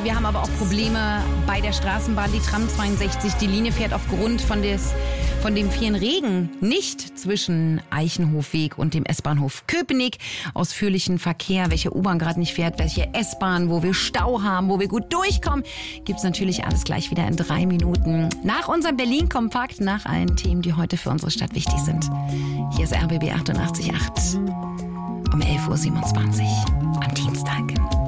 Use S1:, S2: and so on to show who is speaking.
S1: Wir haben aber auch Probleme bei der Straßenbahn. Die Tram 62, die Linie fährt aufgrund von dem vielen Regen nicht zwischen Eichenhofweg und dem S-Bahnhof Köpenick. Ausführlichen Verkehr, welche U-Bahn gerade nicht fährt, welche S-Bahn, wo wir Stau haben, wo wir gut durchkommen, gibt's natürlich alles gleich wieder in 3 Minuten. Nach unserem Berlin-Kompakt, nach allen Themen, die heute für unsere Stadt wichtig sind. Hier ist RBB 88.8 um 11.27 Uhr am Dienstag.